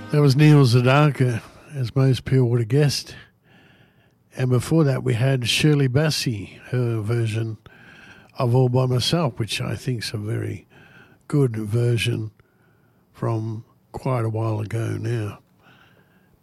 That was Neil Sedaka, as most people would have guessed. And before that, we had Shirley Bassey, her version of All By Myself, which I think is a very good version from quite a while ago now.